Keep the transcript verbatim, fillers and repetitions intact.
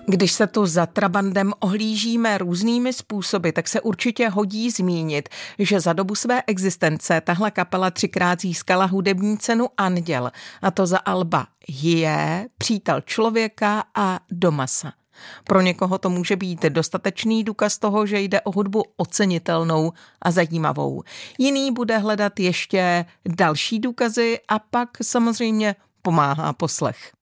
Když se tu za Trabandem ohlížíme různými způsoby, tak se určitě hodí zmínit, že za dobu své existence tahle kapela třikrát získala hudební cenu Anděl, a to za alba Hije, Přítel člověka a Do masa. Pro někoho to může být dostatečný důkaz toho, že jde o hudbu ocenitelnou a zajímavou. Jiný bude hledat ještě další důkazy a pak samozřejmě pomáhá poslech.